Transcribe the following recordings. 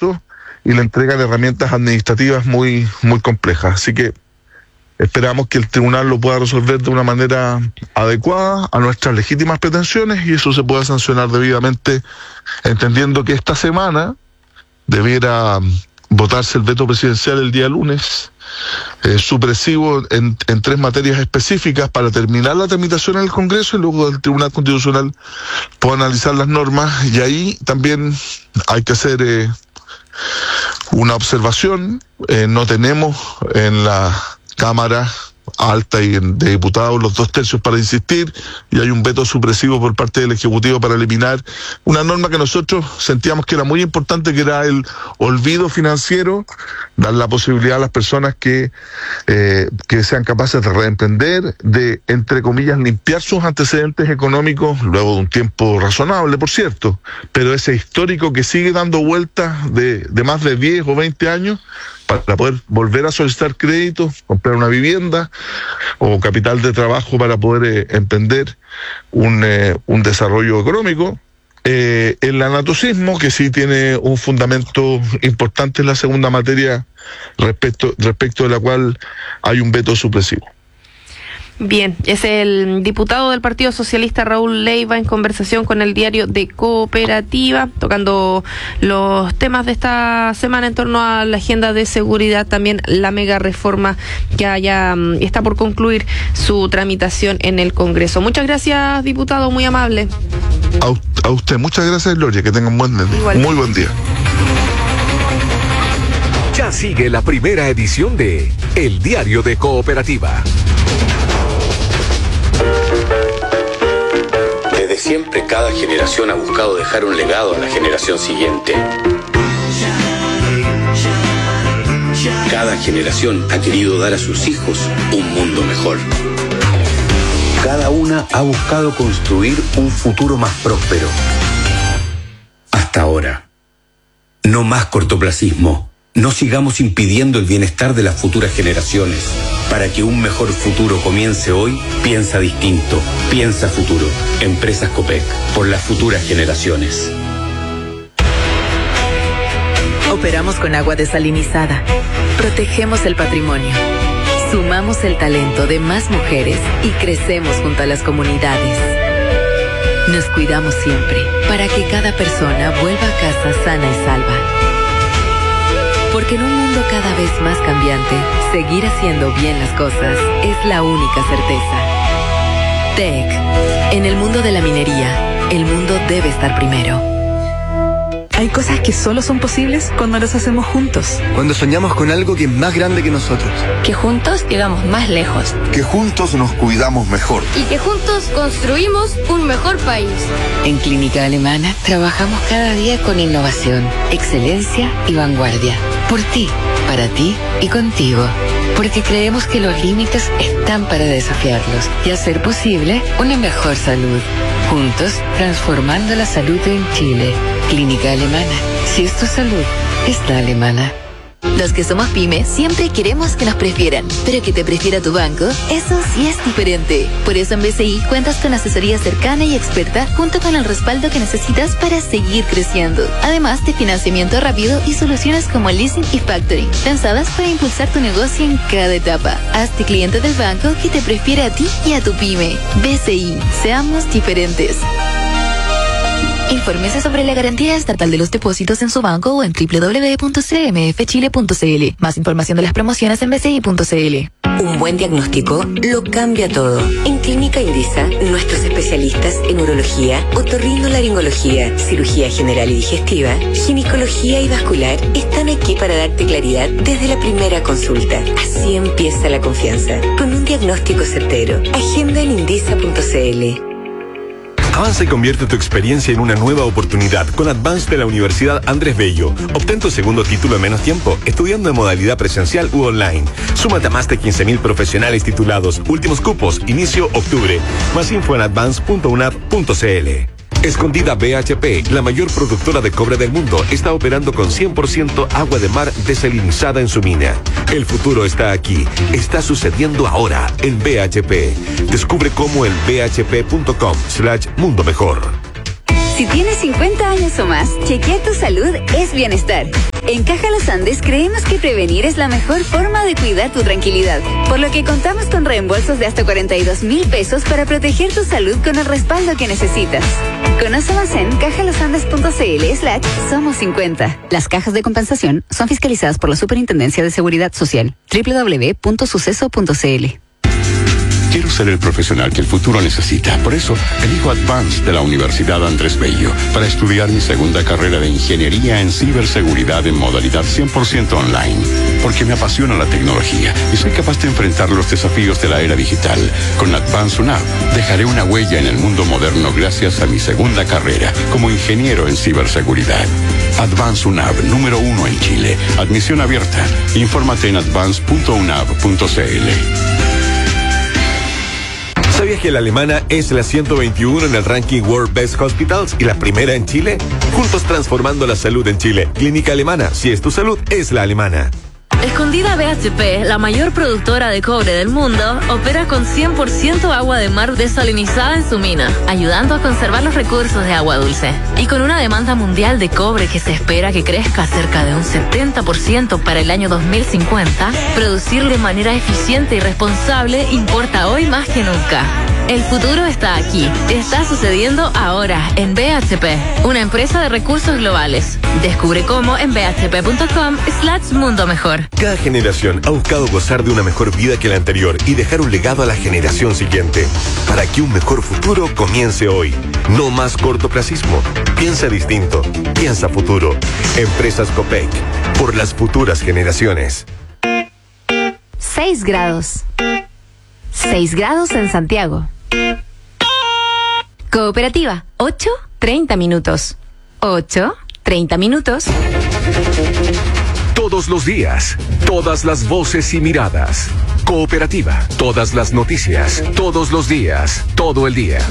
tedioso y le entregan herramientas administrativas muy, muy complejas. Así que esperamos que el tribunal lo pueda resolver de una manera adecuada a nuestras legítimas pretensiones y eso se pueda sancionar debidamente, entendiendo que esta semana debiera votarse el veto presidencial el día lunes, supresivo en 3 materias específicas para terminar la tramitación en el Congreso y luego el Tribunal Constitucional pueda analizar las normas. Y ahí también hay que hacer una observación. No tenemos en la Cámara Alta y de diputados los 2/3 para insistir y hay un veto supresivo por parte del Ejecutivo para eliminar una norma que nosotros sentíamos que era muy importante, que era el olvido financiero, dar la posibilidad a las personas que sean capaces de reemprender, de, entre comillas, limpiar sus antecedentes económicos luego de un tiempo razonable, por cierto, pero ese histórico que sigue dando vueltas de más de 10 o 20 años, para poder volver a solicitar créditos, comprar una vivienda o capital de trabajo para poder emprender un desarrollo económico. El anatocismo, que sí tiene un fundamento importante en la segunda materia respecto de la cual hay un veto supresivo. Bien, es el diputado del Partido Socialista Raúl Leiva en conversación con el diario de Cooperativa, tocando los temas de esta semana en torno a la agenda de seguridad, también la mega reforma que está por concluir su tramitación en el Congreso. Muchas gracias, diputado, muy amable. A usted, muchas gracias, Gloria, que tengan muy buen día. Ya sigue la primera edición de El Diario de Cooperativa. Desde siempre, cada generación ha buscado dejar un legado a la generación siguiente. Cada generación ha querido dar a sus hijos un mundo mejor. Cada una ha buscado construir un futuro más próspero. Hasta ahora. No más cortoplacismo. No sigamos impidiendo el bienestar de las futuras generaciones. Para que un mejor futuro comience hoy, piensa distinto, piensa futuro. Empresas Copec, por las futuras generaciones. Operamos con agua desalinizada. Protegemos el patrimonio. Sumamos el talento de más mujeres y crecemos junto a las comunidades. Nos cuidamos siempre para que cada persona vuelva a casa sana y salva. Porque en un mundo cada vez más cambiante, seguir haciendo bien las cosas es la única certeza. TEC. En el mundo de la minería, el mundo debe estar primero. Hay cosas que solo son posibles cuando las hacemos juntos. Cuando soñamos con algo que es más grande que nosotros. Que juntos llegamos más lejos. Que juntos nos cuidamos mejor. Y que juntos construimos un mejor país. En Clínica Alemana trabajamos cada día con innovación, excelencia y vanguardia. Por ti, para ti y contigo. Porque creemos que los límites están para desafiarlos y hacer posible una mejor salud. Juntos, transformando la salud en Chile. Clínica Alemana. Si es tu salud, es la alemana. Los que somos pyme siempre queremos que nos prefieran, pero que te prefiera tu banco, eso sí es diferente. Por eso en BCI cuentas con asesoría cercana y experta junto con el respaldo que necesitas para seguir creciendo. Además de financiamiento rápido y soluciones como leasing y factoring, pensadas para impulsar tu negocio en cada etapa. Hazte cliente del banco que te prefiere a ti y a tu pyme. BCI, seamos diferentes. Infórmese sobre la garantía estatal de los depósitos en su banco o en www.cmfchile.cl. Más información de las promociones en bci.cl. Un buen diagnóstico lo cambia todo. En Clínica Indisa, nuestros especialistas en urología, otorrinolaringología, cirugía general y digestiva, ginecología y vascular están aquí para darte claridad desde la primera consulta. Así empieza la confianza. Con un diagnóstico certero. Agenda en indisa.cl. Avanza y convierte tu experiencia en una nueva oportunidad con Advance de la Universidad Andrés Bello. Obtén tu segundo título en menos tiempo, estudiando en modalidad presencial u online. Súmate a más de 15.000 profesionales titulados. Últimos cupos, inicio octubre. Más info en advance.unap.cl. Escondida BHP, la mayor productora de cobre del mundo, está operando con 100% agua de mar desalinizada en su mina. El futuro está aquí, está sucediendo ahora en BHP. Descubre cómo en bhp.com/mundo mejor. Si tienes 50 años o más, chequear tu salud es bienestar. En Caja Los Andes creemos que prevenir es la mejor forma de cuidar tu tranquilidad, por lo que contamos con reembolsos de hasta 42,000 pesos para proteger tu salud con el respaldo que necesitas. Conoce más en cajalosandes.cl/somos50. Las cajas de compensación son fiscalizadas por la Superintendencia de Seguridad Social. www.suceso.cl. Quiero ser el profesional que el futuro necesita. Por eso, elijo Advance de la Universidad Andrés Bello para estudiar mi segunda carrera de Ingeniería en Ciberseguridad en modalidad 100% online. Porque me apasiona la tecnología y soy capaz de enfrentar los desafíos de la era digital. Con Advance UNAV, dejaré una huella en el mundo moderno gracias a mi segunda carrera como ingeniero en ciberseguridad. Advance UNAV, número 1 en Chile. Admisión abierta. Infórmate en advance.unav.cl. ¿Sabías que la alemana es la 121 en el ranking World Best Hospitals y la primera en Chile? Juntos transformando la salud en Chile. Clínica Alemana. Si es tu salud, es la alemana. Escondida BHP, la mayor productora de cobre del mundo, opera con 100% agua de mar desalinizada en su mina, ayudando a conservar los recursos de agua dulce. Y con una demanda mundial de cobre que se espera que crezca cerca de un 70% para el año 2050, producir de manera eficiente y responsable importa hoy más que nunca. El futuro está aquí. Está sucediendo ahora en BHP, una empresa de recursos globales. Descubre cómo en bhp.com/mundo mejor. Cada generación ha buscado gozar de una mejor vida que la anterior y dejar un legado a la generación siguiente. Para que un mejor futuro comience hoy. No más cortoplacismo. Piensa distinto. Piensa futuro. Empresas Copec. Por las futuras generaciones. 6 grados. 6 grados en Santiago. Cooperativa, 8:30 minutos. 8:30 minutos. Todos los días, todas las voces y miradas. Cooperativa, todas las noticias, todos los días, todo el día.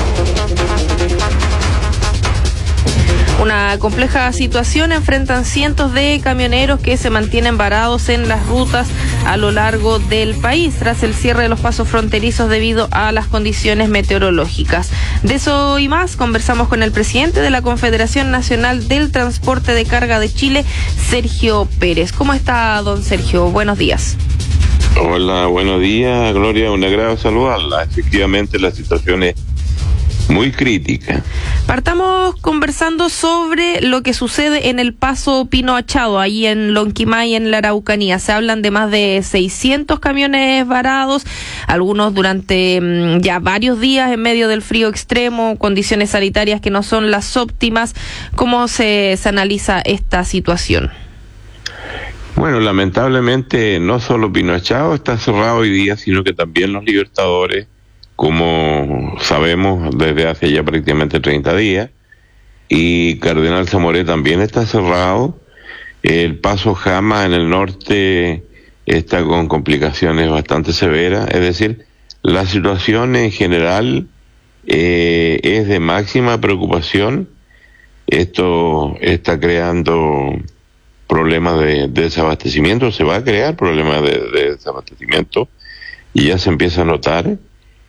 Una compleja situación enfrentan cientos de camioneros que se mantienen varados en las rutas a lo largo del país tras el cierre de los pasos fronterizos debido a las condiciones meteorológicas. De eso y más conversamos con el presidente de la Confederación Nacional del Transporte de Carga de Chile, Sergio Pérez. ¿Cómo está, don Sergio? Buenos días. Hola, buenos días, Gloria. Un agrado saludarla. Efectivamente, la situación es muy crítica. Partamos conversando sobre lo que sucede en el paso Pino Achado, ahí en Lonquimay, en la Araucanía. Se hablan de más de 600 camiones varados, algunos durante ya varios días en medio del frío extremo, condiciones sanitarias que no son las óptimas. ¿Cómo se analiza esta situación? Bueno, lamentablemente no solo Pino Achado está cerrado hoy día, sino que también los Libertadores, como sabemos desde hace ya prácticamente 30 días, y Cardenal Zamoré también está cerrado. El paso Jama en el norte está con complicaciones bastante severas, es decir, la situación en general es de máxima preocupación. Esto está creando problemas de desabastecimiento, se va a crear problemas de desabastecimiento y ya se empieza a notar.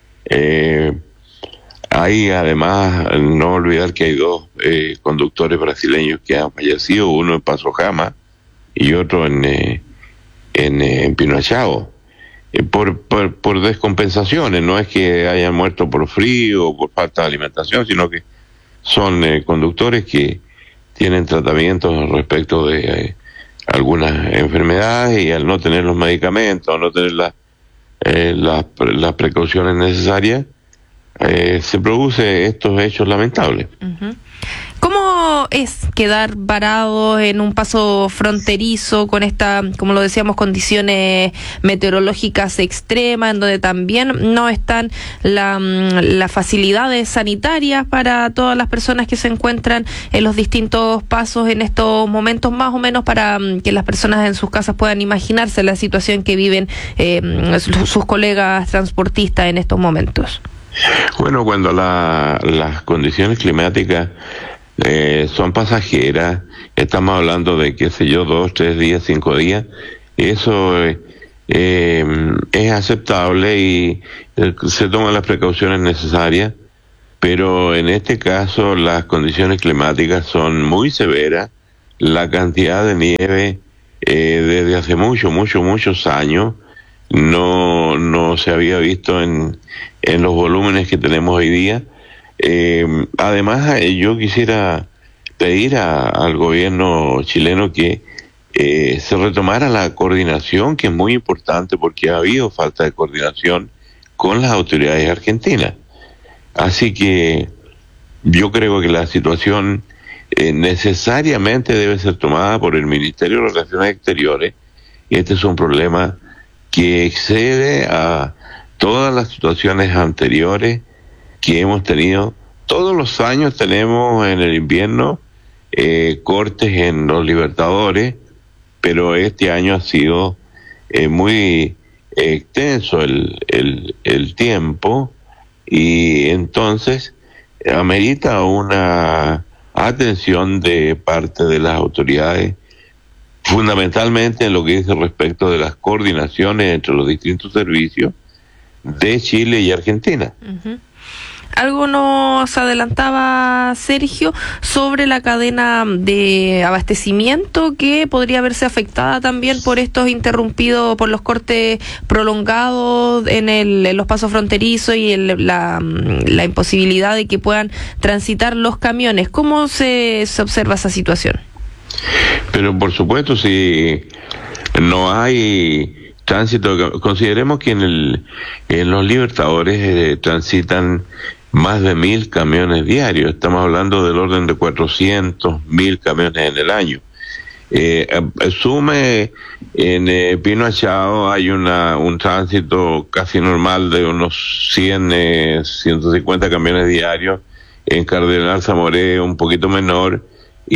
Hay además, no olvidar que hay dos conductores brasileños que han fallecido, uno en Paso Jama y otro en Pino Achado, por descompensaciones. No es que hayan muerto por frío o por falta de alimentación, sino que son conductores que tienen tratamientos respecto de algunas enfermedades, y al no tener los medicamentos, al no tener las precauciones necesarias, se produce estos hechos lamentables. Uh-huh. ¿Cómo es quedar varado en un paso fronterizo con esta, como lo decíamos, condiciones meteorológicas extremas, en donde también no están las facilidades sanitarias para todas las personas que se encuentran en los distintos pasos en estos momentos, más o menos para que las personas en sus casas puedan imaginarse la situación que viven sus colegas transportistas en estos momentos? Bueno, cuando las condiciones climáticas son pasajeras, estamos hablando de, 2, 3 días, 5 días, eso es aceptable y se toman las precauciones necesarias, pero en este caso las condiciones climáticas son muy severas, la cantidad de nieve desde hace muchos años no se había visto en los volúmenes que tenemos hoy día. Además, yo quisiera pedir al gobierno chileno que se retomara la coordinación, que es muy importante porque ha habido falta de coordinación con las autoridades argentinas. Así que yo creo que la situación necesariamente debe ser tomada por el Ministerio de Relaciones Exteriores. Este es un problema que excede a todas las situaciones anteriores que hemos tenido. Todos los años tenemos en el invierno cortes en los Libertadores, pero este año ha sido muy extenso el tiempo, y entonces amerita una atención de parte de las autoridades, fundamentalmente en lo que dice respecto de las coordinaciones entre los distintos servicios de Chile y Argentina. Uh-huh. Algo nos adelantaba Sergio sobre la cadena de abastecimiento que podría verse afectada también por estos interrumpidos, por los cortes prolongados en los pasos fronterizos y la imposibilidad de que puedan transitar los camiones. ¿Cómo se observa esa situación? Pero por supuesto, si no hay tránsito, consideremos que en los Libertadores transitan más de 1.000 camiones diarios. Estamos hablando del orden de 400.000 camiones en el año. Sume en Pino Achado hay un tránsito casi normal de unos 150 camiones diarios. En Cardenal Zamoré un poquito menor,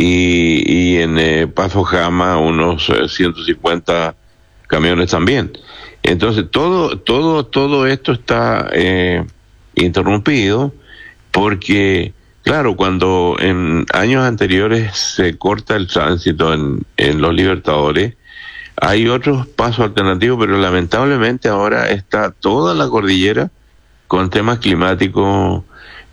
y en Paso Jama unos 150 camiones también. Entonces todo esto está interrumpido porque, claro, cuando en años anteriores se corta el tránsito en los Libertadores, hay otros pasos alternativos, pero lamentablemente ahora está toda la cordillera con temas climáticos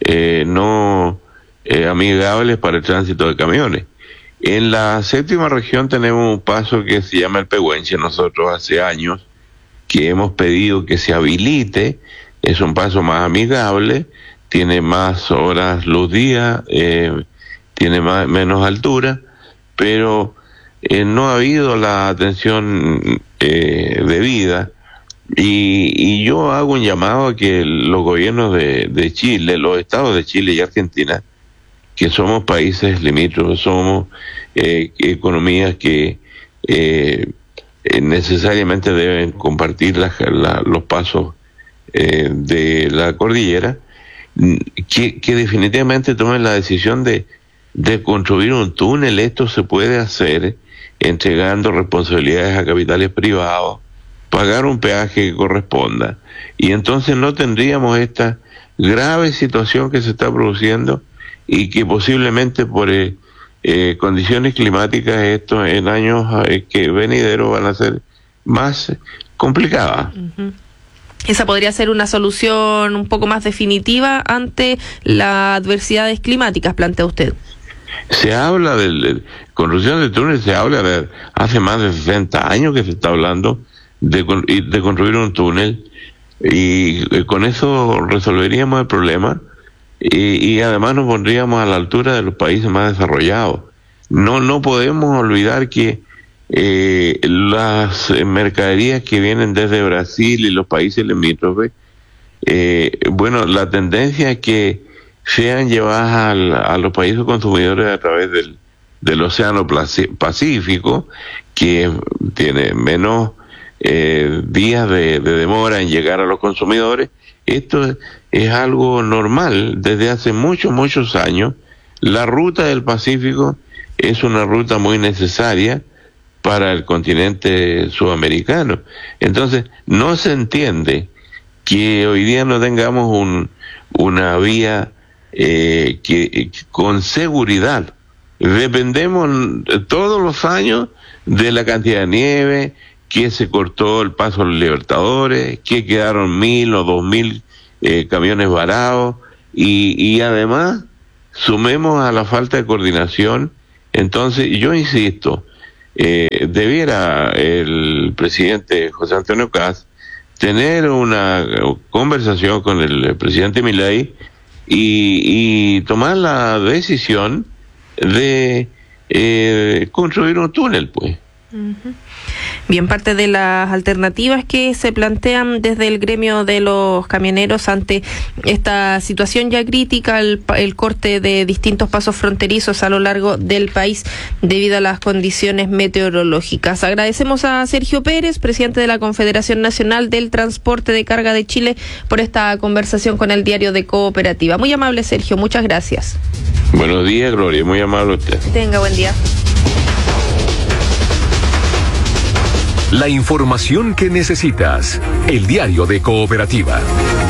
no amigables para el tránsito de camiones. En la séptima región tenemos un paso que se llama el Pehuenche. Nosotros hace años que hemos pedido que se habilite. Es un paso más amigable, tiene más horas luz día, tiene menos altura, pero no ha habido la atención debida. Y yo hago un llamado a que los gobiernos de Chile, los estados de Chile y Argentina, que somos países limítrofes, somos economías que necesariamente deben compartir los pasos de la cordillera, que definitivamente tomen la decisión de construir un túnel. Esto se puede hacer entregando responsabilidades a capitales privados, pagar un peaje que corresponda, y entonces no tendríamos esta grave situación que se está produciendo y que posiblemente por condiciones climáticas esto en años que venideros van a ser más complicadas. Uh-huh. Esa podría ser una solución un poco más definitiva ante las adversidades climáticas, plantea usted. Se habla de construcción de túneles, se habla de hace más de 60 años que se está hablando de construir un túnel, y con eso resolveríamos el problema, y además nos pondríamos a la altura de los países más desarrollados. No podemos olvidar que las mercaderías que vienen desde Brasil y los países limítrofes, la tendencia es que sean llevadas a los países consumidores a través del Océano Pacífico, que tiene menos días de demora en llegar a los consumidores. Esto es algo normal desde hace muchos años. La ruta del Pacífico es una ruta muy necesaria para el continente sudamericano. Entonces, no se entiende que hoy día no tengamos una vía que con seguridad. Dependemos todos los años de la cantidad de nieve, que se cortó el paso a los Libertadores, que quedaron 1.000 o 2.000 camiones varados, y además sumemos a la falta de coordinación Entonces, yo insisto, debiera el presidente José Antonio Kast tener una conversación con el presidente Milei y tomar la decisión de construir un túnel, pues. Bien, parte de las alternativas que se plantean desde el gremio de los camioneros ante esta situación ya crítica, el corte de distintos pasos fronterizos a lo largo del país debido a las condiciones meteorológicas. Agradecemos a Sergio Pérez, presidente de la Confederación Nacional del Transporte de Carga de Chile, por esta conversación con el diario de Cooperativa. Muy amable, Sergio, muchas gracias. Buenos días, Gloria, muy amable usted. Tenga buen día. La información que necesitas. El diario de Cooperativa.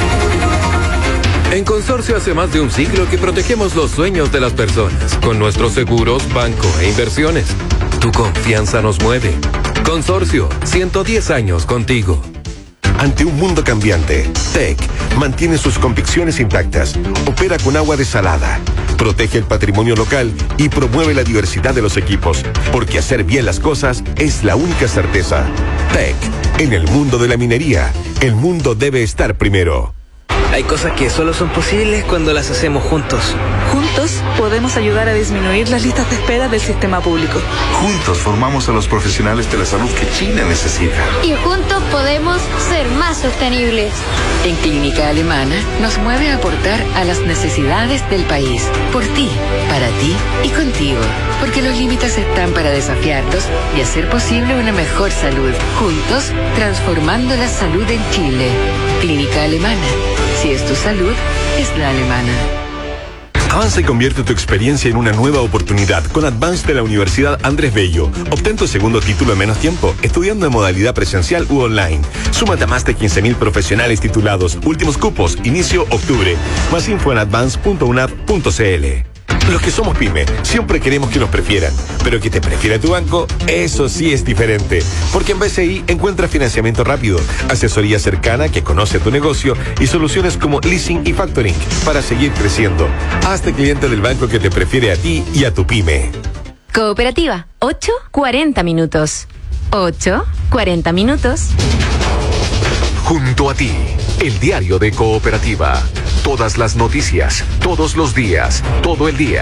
En Consorcio hace más de un siglo que protegemos los sueños de las personas con nuestros seguros, banco e inversiones. Tu confianza nos mueve. Consorcio, 110 años contigo. Ante un mundo cambiante, TEC mantiene sus convicciones intactas, opera con agua desalada, protege el patrimonio local y promueve la diversidad de los equipos, porque hacer bien las cosas es la única certeza. TEC, en el mundo de la minería, el mundo debe estar primero. Hay cosas que solo son posibles cuando las hacemos juntos. Juntos podemos ayudar a disminuir las listas de espera del sistema público. Juntos formamos a los profesionales de la salud que Chile necesita. Y juntos podemos ser más sostenibles. En Clínica Alemana nos mueve a aportar a las necesidades del país. Por ti, para ti y contigo. Porque los límites están para desafiarlos y hacer posible una mejor salud. Juntos, transformando la salud en Chile. Clínica Alemana. Si es tu salud, es la alemana. Avanza y convierte tu experiencia en una nueva oportunidad con Advance de la Universidad Andrés Bello. Obtén tu segundo título en menos tiempo, estudiando en modalidad presencial u online. Súmate a más de 15.000 profesionales titulados. Últimos cupos, inicio octubre. Más info en advance.unap.cl. Los que somos pyme siempre queremos que nos prefieran, pero que te prefiera tu banco, eso sí es diferente. Porque en BCI encuentras financiamiento rápido, asesoría cercana que conoce tu negocio y soluciones como leasing y factoring para seguir creciendo. Hazte cliente del banco que te prefiere a ti y a tu pyme. Cooperativa, 8:40 minutos. 8:40 minutos. Junto a ti, el diario de Cooperativa. Todas las noticias, todos los días, todo el día.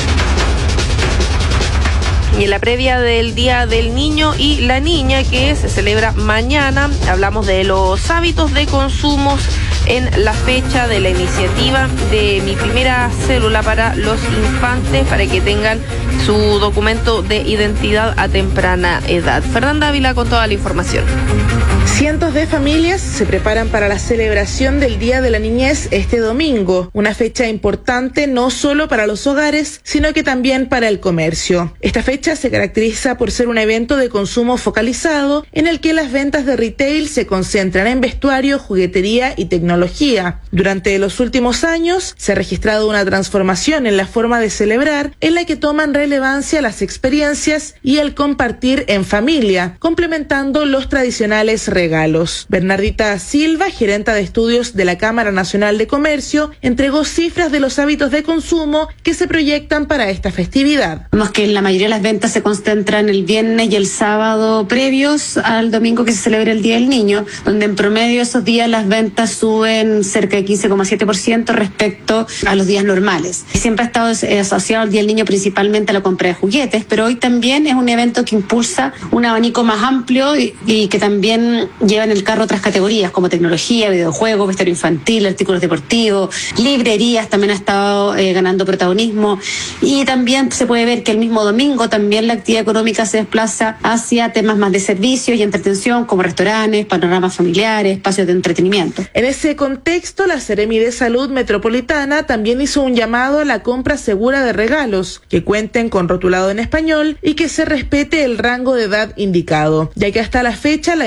Y en la previa del Día del Niño y la Niña, que se celebra mañana, hablamos de los hábitos de consumo en la fecha de la iniciativa de Mi Primera Célula para los infantes, para que tengan su documento de identidad a temprana edad. Fernanda Ávila con toda la información. Cientos de familias se preparan para la celebración del Día de la Niñez este domingo, una fecha importante no solo para los hogares, sino que también para el comercio. Esta fecha se caracteriza por ser un evento de consumo focalizado en el que las ventas de retail se concentran en vestuario, juguetería y tecnología. Durante los últimos años se ha registrado una transformación en la forma de celebrar, en la que toman relevancia las experiencias y el compartir en familia, complementando los tradicionales regalos. Bernardita Silva, gerenta de estudios de la Cámara Nacional de Comercio, entregó cifras de los hábitos de consumo que se proyectan para esta festividad. Vemos que la mayoría de las ventas se concentran el viernes y el sábado previos al domingo que se celebra el Día del Niño, donde en promedio esos días las ventas suben cerca de 15,7% respecto a los días normales. Siempre ha estado asociado al Día del Niño principalmente a la compra de juguetes, pero hoy también es un evento que impulsa un abanico más amplio y que también lleva en el carro otras categorías como tecnología, videojuegos, vestuario infantil, artículos deportivos, librerías también ha estado ganando protagonismo, y también se puede ver que el mismo domingo también la actividad económica se desplaza hacia temas más de servicios y entretención como restaurantes, panoramas familiares, espacios de entretenimiento. En ese contexto, la Seremi de Salud Metropolitana también hizo un llamado a la compra segura de regalos que cuenten con rotulado en español y que se respete el rango de edad indicado, ya que hasta la fecha la entidad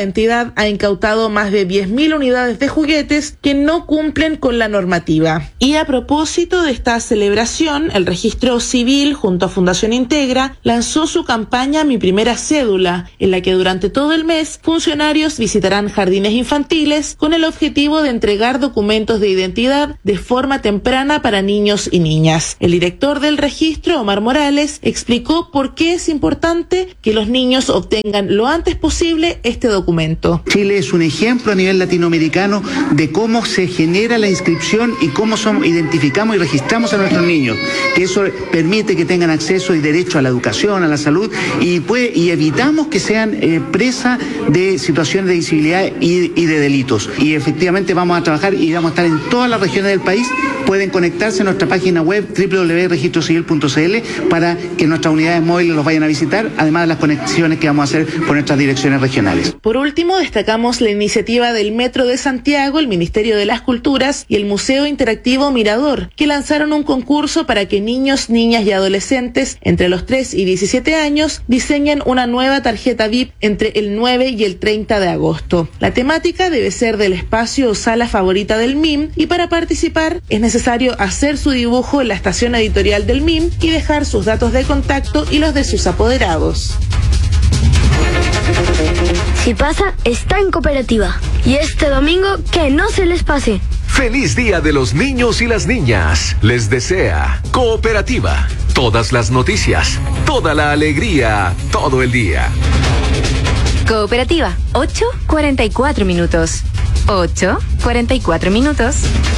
entidad ha incautado más de 10.000 unidades de juguetes que no cumplen con la normativa. Y a propósito de esta celebración, el Registro Civil, junto a Fundación Integra, lanzó su campaña Mi Primera Cédula, en la que durante todo el mes funcionarios visitarán jardines infantiles con el objetivo de entregar documentos de identidad de forma temprana para niños y niñas. El director del registro, Omar Morales, explicó por qué es importante que los niños obtengan lo antes posible este documento. Chile es un ejemplo a nivel latinoamericano de cómo se genera la inscripción y cómo identificamos y registramos a nuestros niños, que eso permite que tengan acceso y derecho a la educación, a la salud, y evitamos que sean presa de situaciones de invisibilidad y de delitos. Y efectivamente vamos a trabajar y vamos a estar en todas las regiones del país. Pueden conectarse a nuestra página web www.registrocivil.cl para que nuestras unidades móviles los vayan a visitar, además de las conexiones que vamos a hacer con nuestras direcciones regionales. Por último, destacamos la iniciativa del Metro de Santiago, el Ministerio de las Culturas y el Museo Interactivo Mirador, que lanzaron un concurso para que niños, niñas y adolescentes entre los 3 y 17 años diseñen una nueva tarjeta VIP entre el 9 y el 30 de agosto. La temática debe ser del espacio o sala favorita del MIM, y para participar es necesario hacer su dibujo en la estación editorial del MIM y dejar sus datos de contacto y los de sus apoderados. Si pasa, está en Cooperativa. Y este domingo, que no se les pase. ¡Feliz Día de los Niños y las Niñas! Les desea Cooperativa. Todas las noticias, toda la alegría, todo el día. Cooperativa, 8:44 minutos. 8:44 minutos.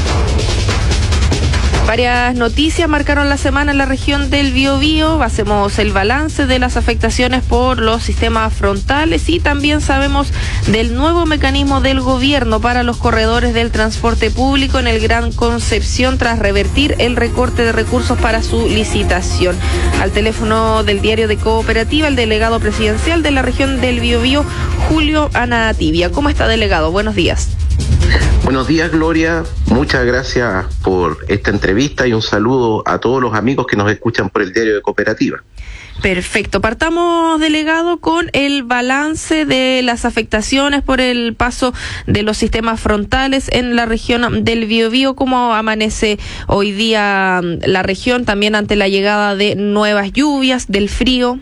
Varias noticias marcaron la semana en la región del Biobío. Hacemos el balance de las afectaciones por los sistemas frontales y también sabemos del nuevo mecanismo del gobierno para los corredores del transporte público en el Gran Concepción tras revertir el recorte de recursos para su licitación. Al teléfono del diario de Cooperativa, el delegado presidencial de la región del Biobío, Julio Anatibia. ¿Cómo está, delegado? Buenos días. Buenos días, Gloria. Muchas gracias por esta entrevista y un saludo a todos los amigos que nos escuchan por el diario de Cooperativa. Perfecto. Partamos, delegado, con el balance de las afectaciones por el paso de los sistemas frontales en la región del Biobío. ¿Cómo amanece hoy día la región también ante la llegada de nuevas lluvias, del frío?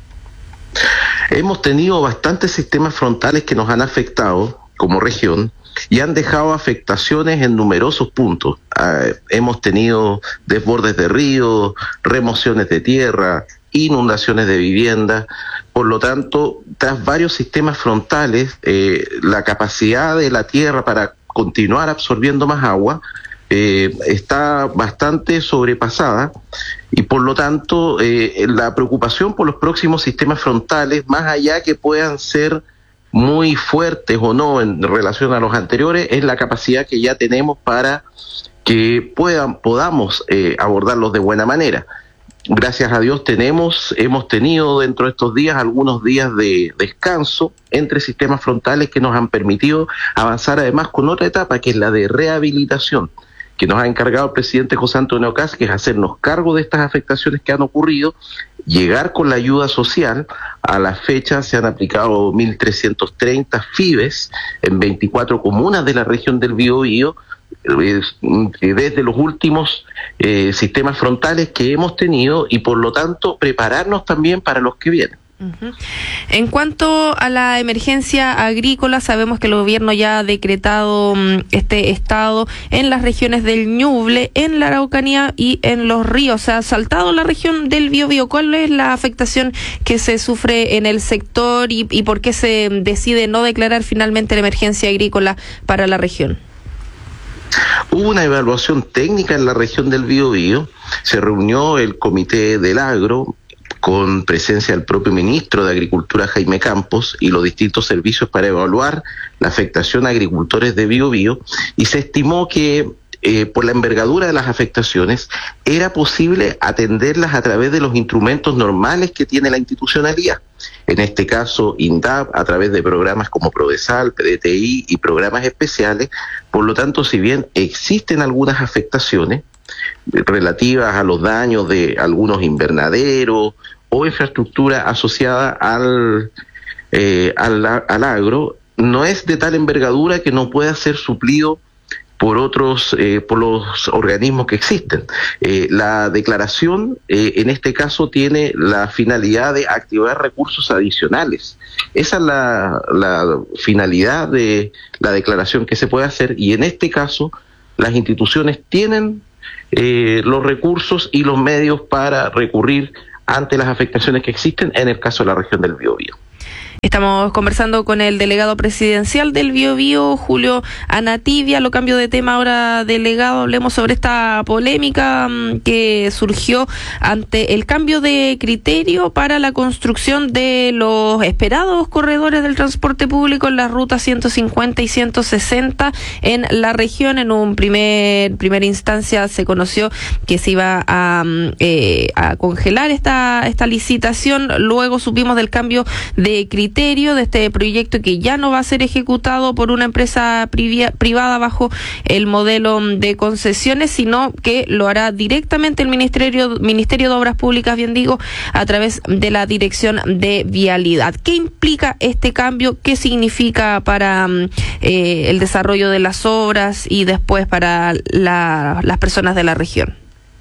Hemos tenido bastantes sistemas frontales que nos han afectado como región y han dejado afectaciones en numerosos puntos. Hemos tenido desbordes de ríos, remociones de tierra, inundaciones de vivienda. Por lo tanto, tras varios sistemas frontales, la capacidad de la tierra para continuar absorbiendo más agua está bastante sobrepasada, y por lo tanto la preocupación por los próximos sistemas frontales, más allá que puedan ser muy fuertes o no en relación a los anteriores, es la capacidad que ya tenemos para que podamos abordarlos de buena manera. Gracias a Dios hemos tenido dentro de estos días algunos días de descanso entre sistemas frontales que nos han permitido avanzar además con otra etapa, que es la de rehabilitación, que nos ha encargado el presidente José Antonio Kast, que es hacernos cargo de estas afectaciones que han ocurrido, llegar con la ayuda social. A la fecha se han aplicado 1.330 FIBES en 24 comunas de la región del Biobío, desde los últimos sistemas frontales que hemos tenido, y por lo tanto prepararnos también para los que vienen. Uh-huh. En cuanto a la emergencia agrícola, sabemos que el gobierno ya ha decretado este estado en las regiones del Ñuble, en la Araucanía y en los ríos. Se ha saltado la región del Biobío. ¿Cuál es la afectación que se sufre en el sector y por qué se decide no declarar finalmente la emergencia agrícola para la región? Hubo una evaluación técnica en la región del Biobío. Se reunió el Comité del Agro con presencia del propio ministro de Agricultura, Jaime Campos, y los distintos servicios para evaluar la afectación a agricultores de Biobío, y se estimó que por la envergadura de las afectaciones era posible atenderlas a través de los instrumentos normales que tiene la institucionalidad. En este caso, INDAP, a través de programas como Prodesal, PDTI y programas especiales. Por lo tanto, si bien existen algunas afectaciones relativas a los daños de algunos invernaderos o infraestructura asociada al agro, no es de tal envergadura que no pueda ser suplido por otros, por los organismos que existen. La declaración, en este caso, tiene la finalidad de activar recursos adicionales. Esa es la finalidad de la declaración que se puede hacer, y en este caso, las instituciones tienen los recursos y los medios para recurrir ante las afectaciones que existen en el caso de la región del Biobío. Estamos conversando con el delegado presidencial del Biobío, Julio Anativia. Lo cambio de tema ahora, delegado. Hablemos sobre esta polémica que surgió ante el cambio de criterio para la construcción de los esperados corredores del transporte público en las rutas 150 y 160 en la región. En un primera instancia se conoció que se iba a congelar esta licitación. Luego supimos del cambio de criterio de este proyecto, que ya no va a ser ejecutado por una empresa privada bajo el modelo de concesiones, sino que lo hará directamente el Ministerio de Obras Públicas, bien digo, a través de la Dirección de Vialidad. ¿Qué implica este cambio? ¿Qué significa para el desarrollo de las obras y después para las personas de la región?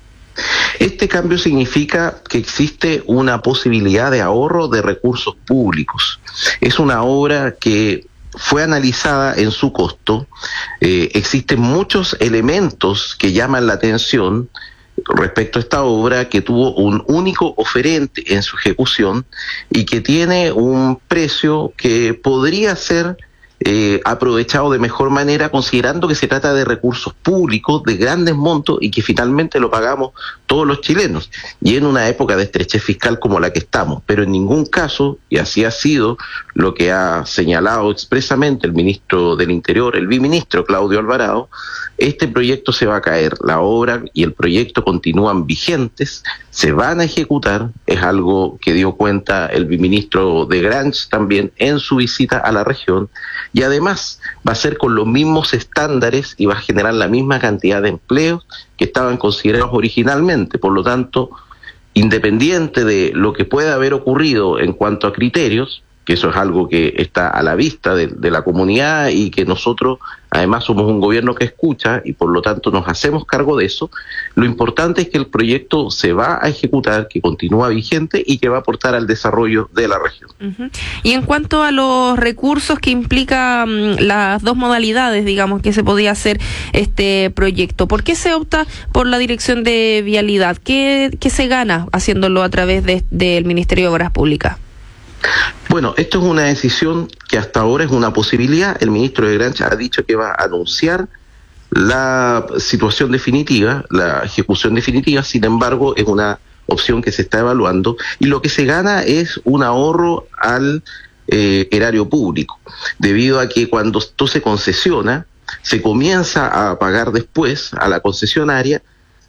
Este cambio significa que existe una posibilidad de ahorro de recursos públicos. Es una obra que fue analizada en su costo. Existen muchos elementos que llaman la atención respecto a esta obra, que tuvo un único oferente en su ejecución y que tiene un precio que podría ser aprovechado de mejor manera, considerando que se trata de recursos públicos de grandes montos y que finalmente lo pagamos todos los chilenos, y en una época de estrechez fiscal como la que estamos. Pero en ningún caso, y así ha sido lo que ha señalado expresamente el ministro del Interior, el biministro Claudio Alvarado, este proyecto se va a caer. La obra y el proyecto continúan vigentes, se van a ejecutar. Es algo que dio cuenta el biministro de Granch también en su visita a la región, y además va a ser con los mismos estándares y va a generar la misma cantidad de empleos que estaban considerados originalmente. Por lo tanto, independiente de lo que pueda haber ocurrido en cuanto a criterios, que eso es algo que está a la vista de la comunidad, y que nosotros además somos un gobierno que escucha y por lo tanto nos hacemos cargo de eso, lo importante es que el proyecto se va a ejecutar, que continúa vigente y que va a aportar al desarrollo de la región. Uh-huh. Y en cuanto a los recursos que implica las dos modalidades, digamos, que se podía hacer este proyecto, ¿por qué se opta por la Dirección de Vialidad? ¿Qué se gana haciéndolo a través del Ministerio de Obras Públicas? Bueno, esto es una decisión que hasta ahora es una posibilidad. El ministro de Grancha ha dicho que va a anunciar la situación definitiva, la ejecución definitiva. Sin embargo, es una opción que se está evaluando, y lo que se gana es un ahorro al erario público, debido a que cuando esto se concesiona, se comienza a pagar después a la concesionaria,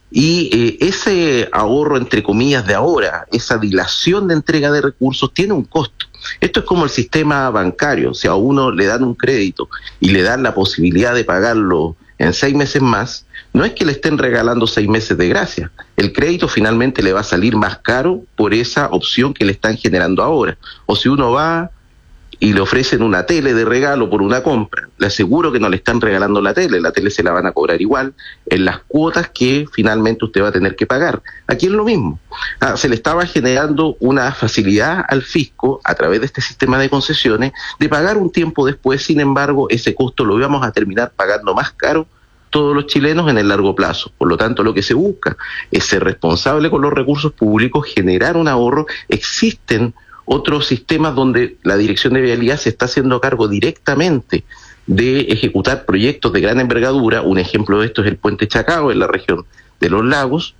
y ese ahorro, entre comillas, de ahora, esa dilación de entrega de recursos, tiene un costo. Esto es como el sistema bancario. Si a uno le dan un crédito y le dan la posibilidad de pagarlo en 6 meses más, no es que le estén regalando 6 meses de gracia. El crédito finalmente le va a salir más caro por esa opción que le están generando ahora. O si uno va y le ofrecen una tele de regalo por una compra, le aseguro que no le están regalando la tele se la van a cobrar igual en las cuotas que finalmente usted va a tener que pagar. Aquí es lo mismo. Se le estaba generando una facilidad al fisco a través de este sistema de concesiones de pagar un tiempo después. Sin embargo, ese costo lo íbamos a terminar pagando más caro todos los chilenos en el largo plazo. Por lo tanto, lo que se busca es ser responsable con los recursos públicos, generar un ahorro. Existen otros sistemas donde la Dirección de Vialidad se está haciendo cargo directamente de ejecutar proyectos de gran envergadura. Un ejemplo de esto es el Puente Chacao en la región de los Lagos,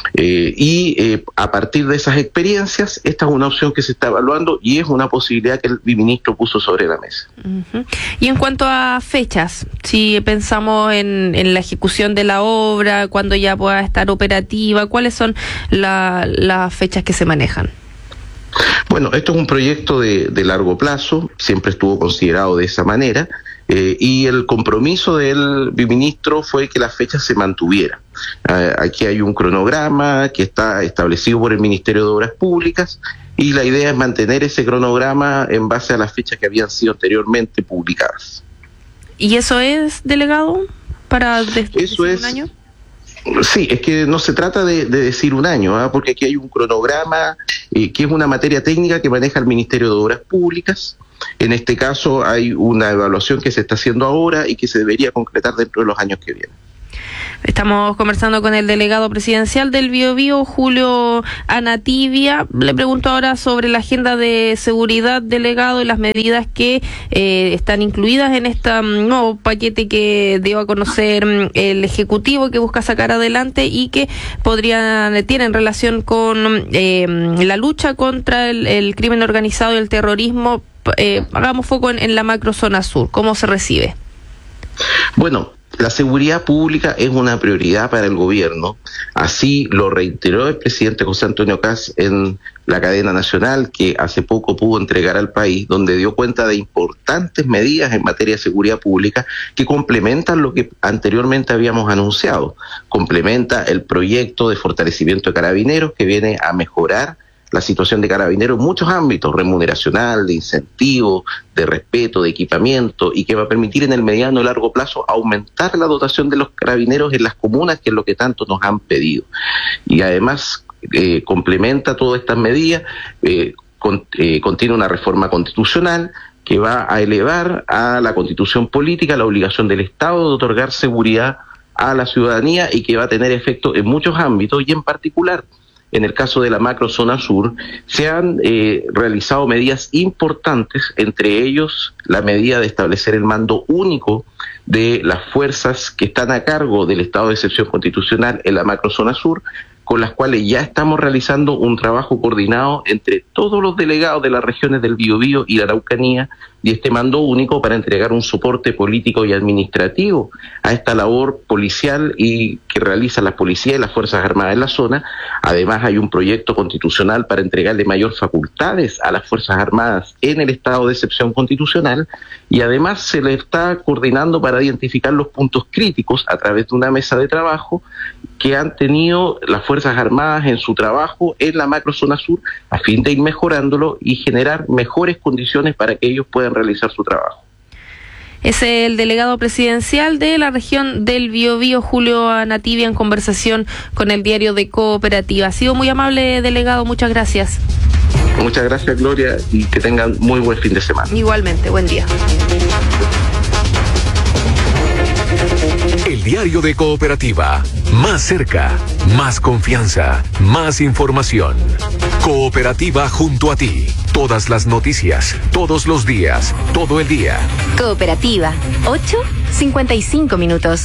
a partir de esas experiencias, esta es una opción que se está evaluando y es una posibilidad que el ministro puso sobre la mesa. Uh-huh. Y en cuanto a fechas, si pensamos en la ejecución de la obra, cuando ya pueda estar operativa, ¿cuáles son las fechas que se manejan? Bueno, esto es un proyecto de largo plazo, siempre estuvo considerado de esa manera, y el compromiso del biministro fue que las fechas se mantuvieran. Aquí hay un cronograma que está establecido por el Ministerio de Obras Públicas, y la idea es mantener ese cronograma en base a las fechas que habían sido anteriormente publicadas. ¿Y eso es, delegado, para eso es un año? Sí, es que no se trata de decir un año, porque aquí hay un cronograma que es una materia técnica que maneja el Ministerio de Obras Públicas. En este caso hay una evaluación que se está haciendo ahora y que se debería concretar dentro de los años que vienen. Estamos conversando con el delegado presidencial del Biobío, Julio Anativia. Le pregunto ahora sobre la agenda de seguridad, delegado, y las medidas que están incluidas en este nuevo paquete que dio a conocer el Ejecutivo, que busca sacar adelante y que tienen relación con la lucha contra el crimen organizado y el terrorismo. Hagamos foco en la macrozona sur. ¿Cómo se recibe? Bueno, la seguridad pública es una prioridad para el gobierno, así lo reiteró el presidente José Antonio Kast en la cadena nacional que hace poco pudo entregar al país, donde dio cuenta de importantes medidas en materia de seguridad pública que complementan lo que anteriormente habíamos anunciado. Complementa el proyecto de fortalecimiento de Carabineros que viene a mejorar la situación de Carabineros en muchos ámbitos, remuneracional, de incentivo, de respeto, de equipamiento, y que va a permitir en el mediano y largo plazo aumentar la dotación de los Carabineros en las comunas, que es lo que tanto nos han pedido. Y además complementa todas estas medidas, contiene una reforma constitucional que va a elevar a la Constitución política la obligación del Estado de otorgar seguridad a la ciudadanía y que va a tener efecto en muchos ámbitos y en particular en el caso de la macrozona sur, se han realizado medidas importantes, entre ellos la medida de establecer el mando único de las fuerzas que están a cargo del estado de excepción constitucional en la macrozona sur, con las cuales ya estamos realizando un trabajo coordinado entre todos los delegados de las regiones del Biobío y la Araucanía y este mando único para entregar un soporte político y administrativo a esta labor policial y que realizan las policías y las Fuerzas Armadas en la zona. Además hay un proyecto constitucional para entregarle mayor facultades a las Fuerzas Armadas en el estado de excepción constitucional y además se le está coordinando para identificar los puntos críticos a través de una mesa de trabajo que han tenido las Fuerzas Armadas en su trabajo en la macrozona sur a fin de ir mejorándolo y generar mejores condiciones para que ellos puedan realizar su trabajo. Es el delegado presidencial de la región del Biobío, Julio Anativia, en conversación con el diario de Cooperativa. Ha sido muy amable, delegado, muchas gracias. Muchas gracias, Gloria, y que tengan muy buen fin de semana. Igualmente, buen día. El diario de Cooperativa. Más cerca, más confianza, más información. Cooperativa junto a ti. Todas las noticias, todos los días, todo el día. Cooperativa. 8:55 minutos.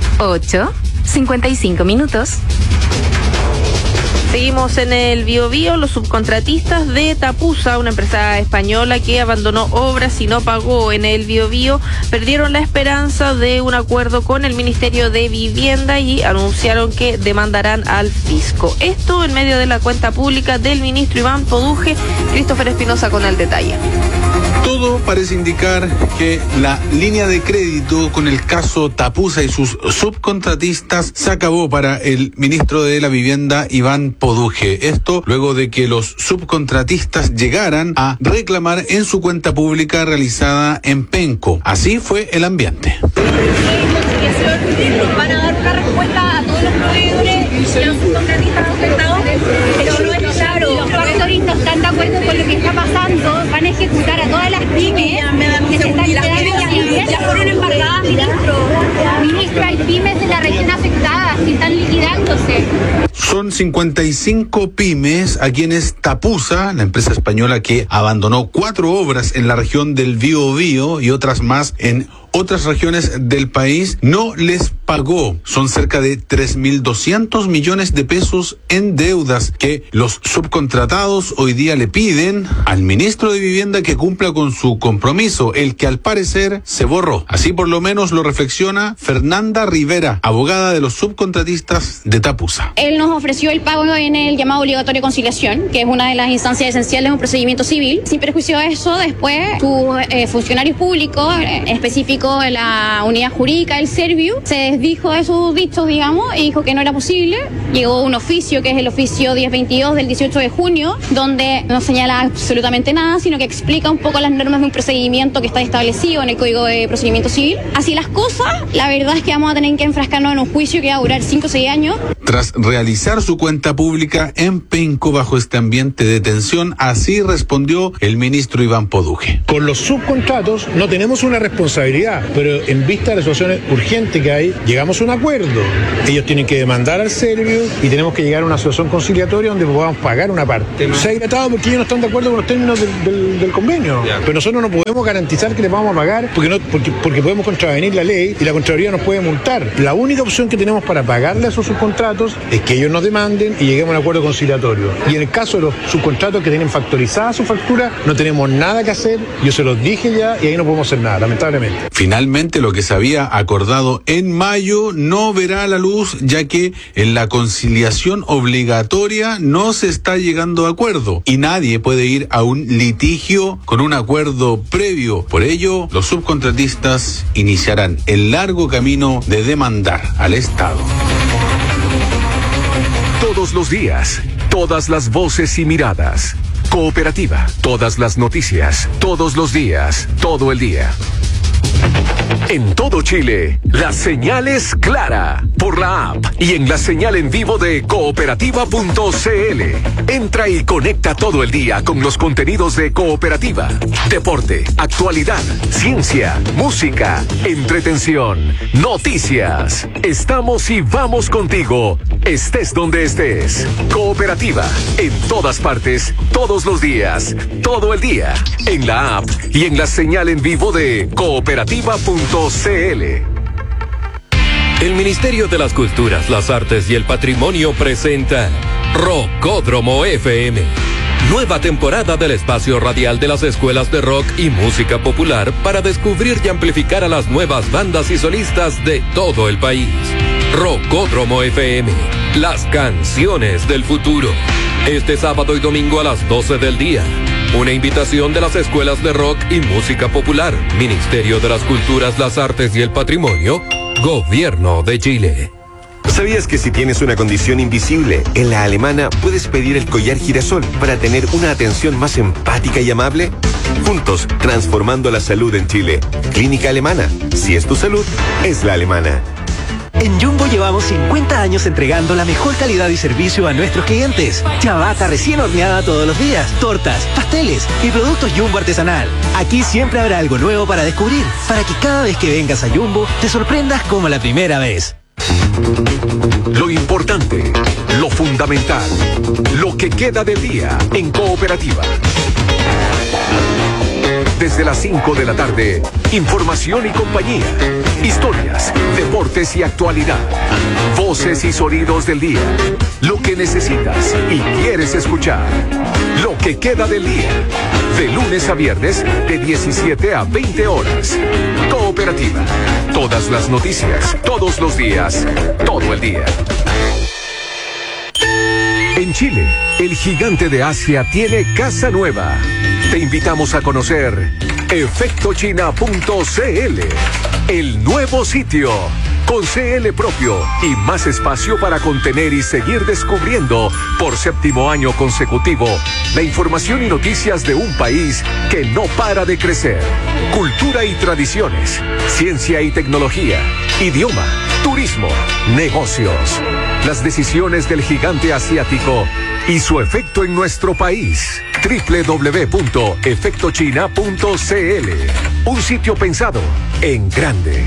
8:55 minutos. Seguimos en el Biobío. Los subcontratistas de Tapusa, una empresa española que abandonó obras y no pagó en el Biobío, perdieron la esperanza de un acuerdo con el Ministerio de Vivienda y anunciaron que demandarán al fisco. Esto en medio de la cuenta pública del ministro Iván Poduje. Christopher Espinosa con el detalle. Todo parece indicar que la línea de crédito con el caso Tapusa y sus subcontratistas se acabó para el ministro de la Vivienda, Iván Poduje. Esto luego de que los subcontratistas llegaran a reclamar en su cuenta pública realizada en Penco. Así fue el ambiente. Van a dar una respuesta a todos los proveedores y a los subcontratistas afectados, pero no es claro. Los proveedores no están de acuerdo con lo que está pasando. Van a ejecutar a todas las pymes que se están quedando. Ya fueron embargadas, ministro. Ministro, hay pymes de la región afectadas que están liquidándose. Son 55 pymes a quienes Tapusa, la empresa española que abandonó 4 obras en la región del Biobío y otras más en otras regiones del país, no les pagó. Son cerca de 3.200 millones de pesos en deudas que los subcontratados hoy día le piden al ministro de Vivienda que cumpla con su compromiso, el que al parecer se borró. Así por lo menos lo reflexiona Fernanda Rivera, abogada de los subcontratistas de Tapusa. Él nos ofreció el pago en el llamado obligatorio de conciliación, que es una de las instancias esenciales de un procedimiento civil. Sin perjuicio de eso, después sus funcionarios públicos específicos publicó en la unidad jurídica el Serviu, se desdijo de sus dichos, digamos, y dijo que no era posible. Llegó un oficio, que es el oficio 1022 del 18 de junio, donde no señala absolutamente nada, sino que explica un poco las normas de un procedimiento que está establecido en el Código de Procedimiento Civil. Así las cosas, la verdad es que vamos a tener que enfrascarnos en un juicio que va a durar 5 o 6 años. Tras realizar su cuenta pública en Penco bajo este ambiente de tensión, así respondió el ministro Iván Poduje. Con los subcontratos no tenemos una responsabilidad, pero en vista de la situación urgente que hay, llegamos a un acuerdo. Ellos tienen que demandar al Serviu y tenemos que llegar a una situación conciliatoria donde podamos pagar una parte. Se ha dilatado porque ellos no están de acuerdo con los términos del convenio, pero nosotros no podemos garantizar que les vamos a pagar porque podemos contravenir la ley y la Contraloría nos puede multar. La única opción que tenemos para pagarle a esos subcontratos es que ellos nos demanden y lleguemos a un acuerdo conciliatorio. Y en el caso de los subcontratos que tienen factorizada su factura, no tenemos nada que hacer, yo se los dije ya y ahí no podemos hacer nada, lamentablemente. Finalmente, lo que se había acordado en mayo no verá la luz, ya que en la conciliación obligatoria no se está llegando a acuerdo y nadie puede ir a un litigio con un acuerdo previo. Por ello, los subcontratistas iniciarán el largo camino de demandar al Estado. Todos los días, todas las voces y miradas. Cooperativa, todas las noticias, todos los días, todo el día. En todo Chile, la señal es clara por la app y en la señal en vivo de cooperativa.cl. Entra y conecta todo el día con los contenidos de Cooperativa. Deporte, actualidad, ciencia, música, entretención, noticias. Estamos y vamos contigo, estés donde estés. Cooperativa, en todas partes, todos los días, todo el día. En la app y en la señal en vivo de cooperativa.cl. El Ministerio de las Culturas, las Artes y el Patrimonio presenta Rockódromo FM. Nueva temporada del espacio radial de las escuelas de rock y música popular para descubrir y amplificar a las nuevas bandas y solistas de todo el país. Rockódromo FM, las canciones del futuro. Este sábado y domingo a las 12 del día. Una invitación de las escuelas de rock y música popular, Ministerio de las Culturas, las Artes y el Patrimonio, Gobierno de Chile. ¿Sabías que si tienes una condición invisible, en La Alemana puedes pedir el collar girasol para tener una atención más empática y amable? Juntos, transformando la salud en Chile. Clínica Alemana. Si es tu salud, es La Alemana. En Jumbo llevamos 50 años entregando la mejor calidad y servicio a nuestros clientes. Ciabatta recién horneada todos los días, tortas, pasteles y productos Jumbo artesanal. Aquí siempre habrá algo nuevo para descubrir, para que cada vez que vengas a Jumbo te sorprendas como la primera vez. Lo importante, lo fundamental, lo que queda del día en Cooperativa. Desde las 5 de la tarde, información y compañía, historias, deportes y actualidad, voces y sonidos del día, lo que necesitas y quieres escuchar, lo que queda del día, de lunes a viernes de 17 a 20 horas. Cooperativa, todas las noticias, todos los días, todo el día. En Chile, el gigante de Asia tiene casa nueva. Te invitamos a conocer efectochina.cl, el nuevo sitio, con CL propio y más espacio para contener y seguir descubriendo por 7º año consecutivo la información y noticias de un país que no para de crecer. Cultura y tradiciones, ciencia y tecnología, idioma, turismo, negocios. Las decisiones del gigante asiático y su efecto en nuestro país. www.efectochina.cl, un sitio pensado en grande.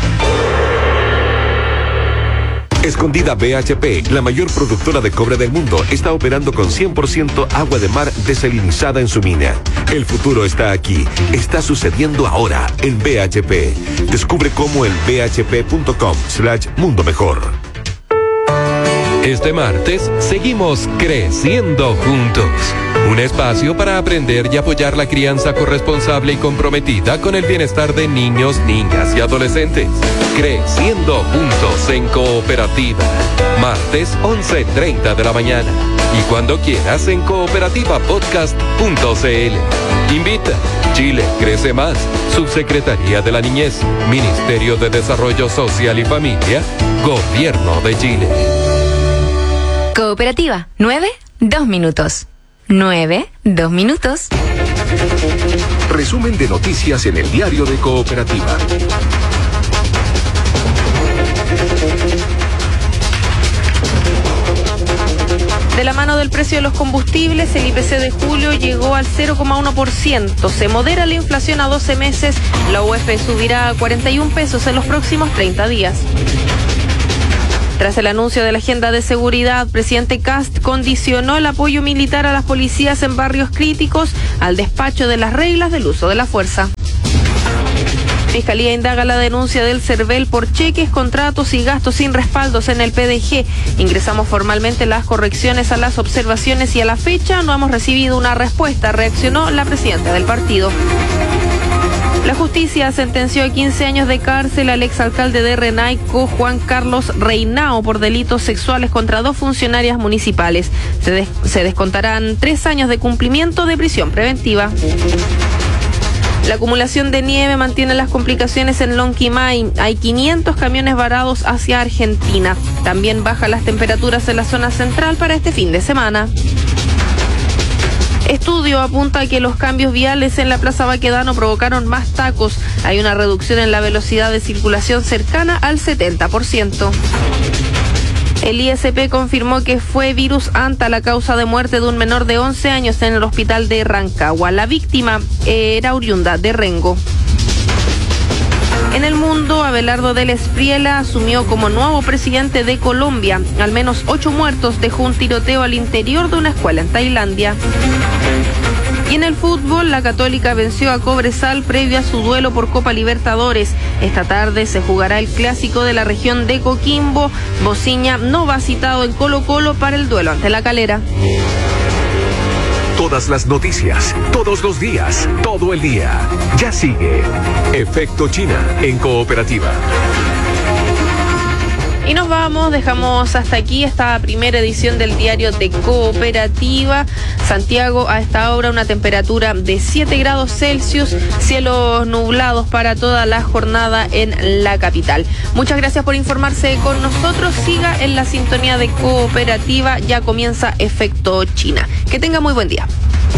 Escondida BHP, la mayor productora de cobre del mundo, está operando con 100% agua de mar desalinizada en su mina. El futuro está aquí, está sucediendo ahora en BHP. Descubre cómo en bhp.com/mundo mejor. Este martes seguimos creciendo juntos. Un espacio para aprender y apoyar la crianza corresponsable y comprometida con el bienestar de niños, niñas y adolescentes. Creciendo juntos en Cooperativa. Martes 11:30 de la mañana. Y cuando quieras en cooperativapodcast.cl. Invita. Chile crece más. Subsecretaría de la Niñez. Ministerio de Desarrollo Social y Familia. Gobierno de Chile. Cooperativa, 9, 2 minutos. 9, 2 minutos. Resumen de noticias en el diario de Cooperativa. De la mano del precio de los combustibles, el IPC de julio llegó al 0,1%. Se modera la inflación a 12 meses. La UEF subirá a 41 pesos en los próximos 30 días. Tras el anuncio de la agenda de seguridad, presidente Kast condicionó el apoyo militar a las policías en barrios críticos al despacho de las reglas del uso de la fuerza. Fiscalía indaga la denuncia del CERVEL por cheques, contratos y gastos sin respaldos en el PDG. Ingresamos formalmente las correcciones a las observaciones y a la fecha no hemos recibido una respuesta, reaccionó la presidenta del partido. La justicia sentenció a 15 años de cárcel al exalcalde de Renaico, Juan Carlos Reinao, por delitos sexuales contra 2 funcionarias municipales. Se descontarán 3 años de cumplimiento de prisión preventiva. La acumulación de nieve mantiene las complicaciones en Lonquimay. Hay 500 camiones varados hacia Argentina. También bajan las temperaturas en la zona central para este fin de semana. Estudio apunta a que los cambios viales en la Plaza Baquedano provocaron más tacos. Hay una reducción en la velocidad de circulación cercana al 70%. El ISP confirmó que fue virus Anta la causa de muerte de un menor de 11 años en el hospital de Rancagua. La víctima era oriunda de Rengo. En el mundo, Abelardo del Espriella asumió como nuevo presidente de Colombia. Al menos 8 muertos dejó un tiroteo al interior de una escuela en Tailandia. Y en el fútbol, la Católica venció a Cobresal previo a su duelo por Copa Libertadores. Esta tarde se jugará el clásico de la región de Coquimbo. Bociña no va citado en Colo-Colo para el duelo ante La Calera. Todas las noticias, todos los días, todo el día. Ya sigue Efecto China en Cooperativa. Y nos vamos, dejamos hasta aquí esta primera edición del diario de Cooperativa. Santiago, a esta hora una temperatura de 7 grados Celsius, cielos nublados para toda la jornada en la capital. Muchas gracias por informarse con nosotros. Siga en la sintonía de Cooperativa, ya comienza Efecto China. Que tenga muy buen día.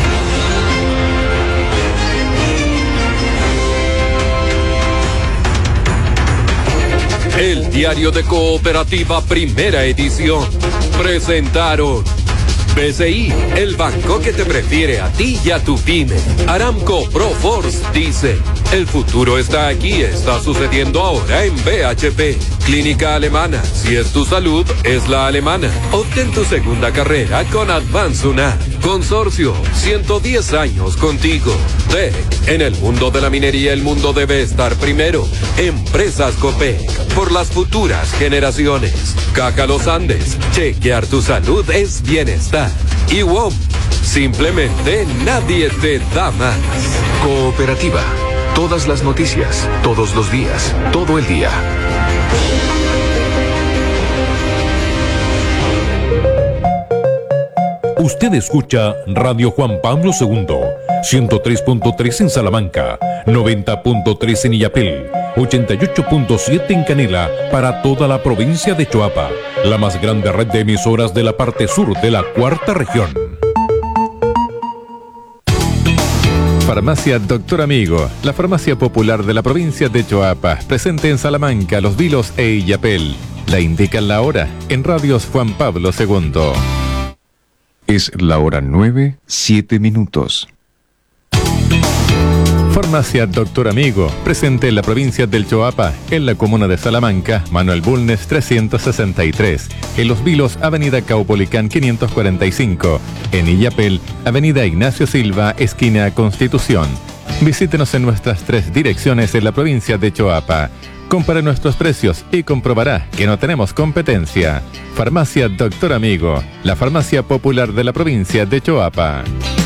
El diario de Cooperativa, primera edición. Presentaron BCI, el banco que te prefiere a ti y a tu pyme. Aramco Proforce dice, el futuro está aquí, está sucediendo ahora en BHP. Clínica Alemana, si es tu salud, es la alemana. Obtén tu segunda carrera con Advance UNA. Consorcio, 110 años contigo. TEC, en el mundo de la minería el mundo debe estar primero. Empresas Copec, por las futuras generaciones. Caja Los Andes, chequear tu salud es bienestar. Y WOM, simplemente nadie te da más. Cooperativa. Todas las noticias, todos los días, todo el día. Usted escucha Radio Juan Pablo II, 103.3 en Salamanca, 90.3 en Illapel, 88.7 en Canela, para toda la provincia de Choapa, la más grande red de emisoras de la parte sur de la cuarta región. Farmacia Doctor Amigo, la farmacia popular de la provincia de Choapa, presente en Salamanca, Los Vilos e Illapel. La indican la hora en Radios Juan Pablo II. Es la hora 9, 7 minutos. Farmacia Doctor Amigo, presente en la provincia del Choapa, en la comuna de Salamanca, Manuel Bulnes 363, en Los Vilos, Avenida Caupolicán 545, en Illapel, Avenida Ignacio Silva, esquina Constitución. Visítenos en nuestras 3 direcciones en la provincia de Choapa. Compare nuestros precios y comprobará que no tenemos competencia. Farmacia Doctor Amigo, la farmacia popular de la provincia de Choapa.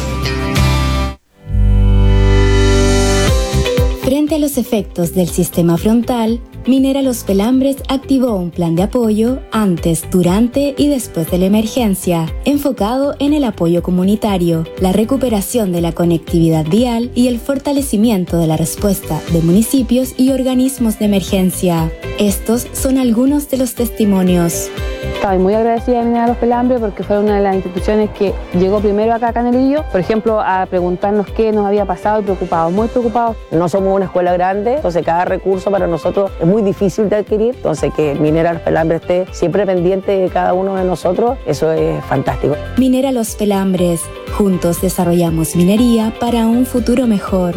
Frente a los efectos del sistema frontal, Minera Los Pelambres activó un plan de apoyo antes, durante y después de la emergencia, enfocado en el apoyo comunitario, la recuperación de la conectividad vial y el fortalecimiento de la respuesta de municipios y organismos de emergencia. Estos son algunos de los testimonios. Estoy muy agradecida de Minera Los Pelambres porque fue una de las instituciones que llegó primero acá a Canelillo, por ejemplo, a preguntarnos qué nos había pasado y preocupados, muy preocupados. No somos una escuela grande, entonces cada recurso para nosotros es muy difícil de adquirir, entonces que Minera Los Pelambres esté siempre pendiente de cada uno de nosotros, eso es fantástico. Minera Los Pelambres, juntos desarrollamos minería para un futuro mejor.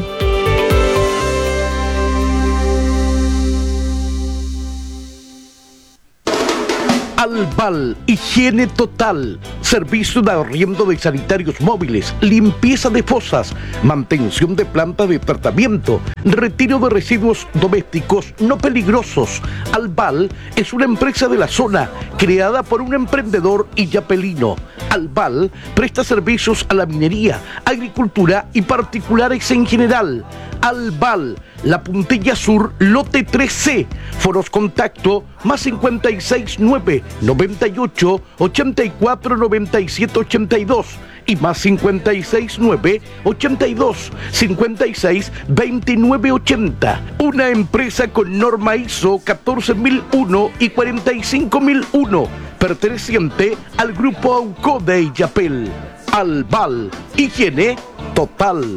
Albal, higiene total, servicio de arriendo de sanitarios móviles, limpieza de fosas, mantención de planta de tratamiento, retiro de residuos domésticos no peligrosos. Albal es una empresa de la zona creada por un emprendedor illapelino. Albal presta servicios a la minería, agricultura y particulares en general. Albal, La Puntilla Sur, lote 3C. Foros contacto +569 98 84 97 82 y +569 82 56 29 80. Una empresa con norma ISO 14001 y 45001, perteneciente al grupo AUCO de Illapel. Albal, higiene total.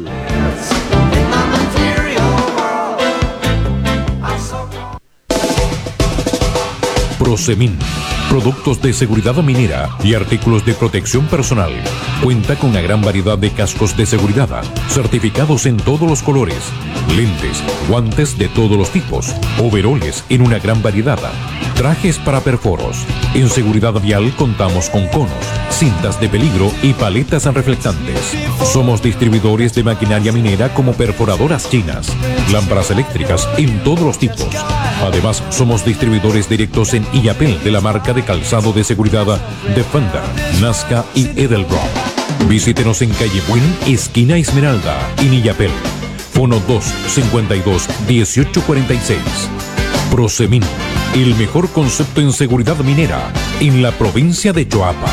Prosemin, productos de seguridad minera y artículos de protección personal. Cuenta con una gran variedad de cascos de seguridad, certificados en todos los colores, lentes, guantes de todos los tipos, overoles en una gran variedad, trajes para perforos. En seguridad vial contamos con conos, cintas de peligro y paletas reflectantes. Somos distribuidores de maquinaria minera como perforadoras chinas, lámparas eléctricas en todos los tipos. Además, somos distribuidores directos en Illapel de la marca de calzado de seguridad Defender, Nazca y Edelbrock. Visítenos en calle Buin, esquina Esmeralda, en Illapel. Fono 252 1846. Prosemin, el mejor concepto en seguridad minera en la provincia de Choapa.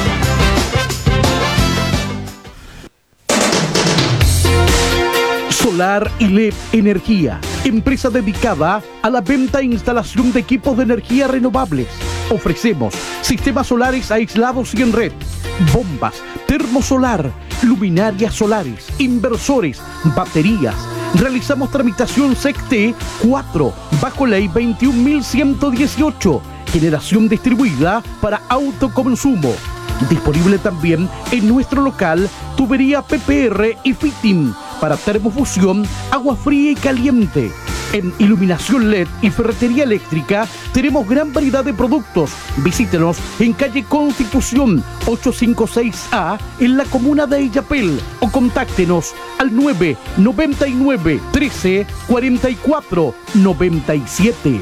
Solar y LED Energía, empresa dedicada a la venta e instalación de equipos de energía renovables. Ofrecemos sistemas solares aislados y en red, bombas, termosolar, luminarias solares, inversores, baterías. Realizamos tramitación SECT 4 bajo ley 21.118, generación distribuida para autoconsumo. Disponible también en nuestro local tubería PPR y fitting para termofusión, agua fría y caliente. En iluminación LED y ferretería eléctrica tenemos gran variedad de productos. Visítenos en calle Constitución 856A en la comuna de Illapel o contáctenos al 999 13 44 97.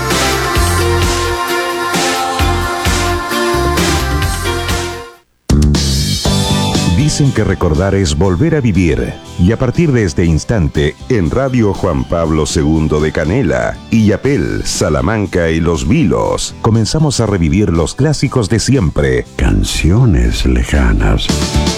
Dicen que recordar es volver a vivir. Y a partir de este instante, en Radio Juan Pablo II de Canela, Illapel, Salamanca y Los Vilos, comenzamos a revivir los clásicos de siempre. Canciones lejanas.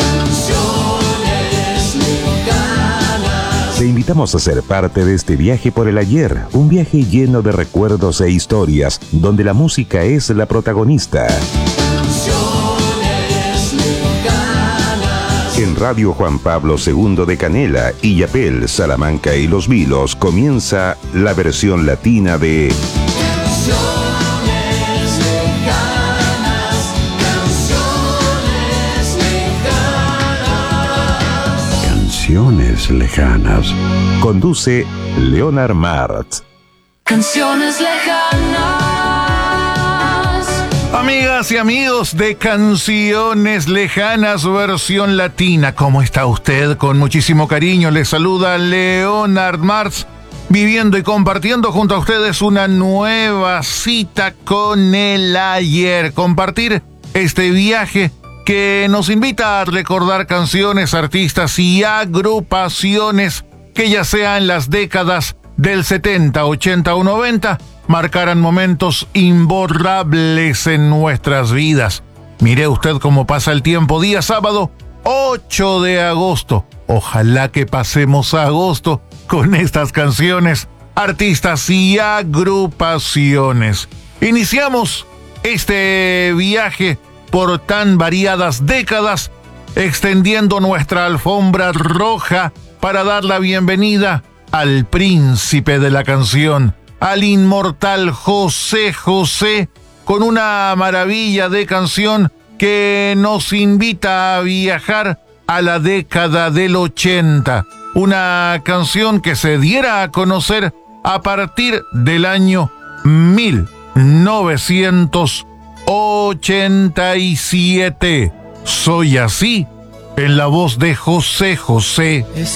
Te invitamos a ser parte de este viaje por el ayer, un viaje lleno de recuerdos e historias, donde la música es la protagonista. En Radio Juan Pablo II de Canela, Illapel, Salamanca y Los Vilos comienza la versión latina de Canciones Lejanas. Conduce Leonard Mart. Canciones lejanas. Amigas y amigos de Canciones Lejanas versión latina, ¿cómo está usted? Con muchísimo cariño le saluda Leonard Martz viviendo y compartiendo junto a ustedes una nueva cita con el ayer. Compartir este viaje que nos invita a recordar canciones, artistas y agrupaciones que ya sea en las décadas del 70, 80 o 90 marcaran momentos imborrables en nuestras vidas. Mire usted cómo pasa el tiempo. Día sábado 8 de agosto. Ojalá que pasemos a agosto con estas canciones, artistas y agrupaciones. Iniciamos este viaje por tan variadas décadas, extendiendo nuestra alfombra roja para dar la bienvenida al príncipe de la canción, al inmortal José José, con una maravilla de canción que nos invita a viajar a la década del 80. Una canción que se diera a conocer a partir del año 1987. Soy así, en la voz de José José.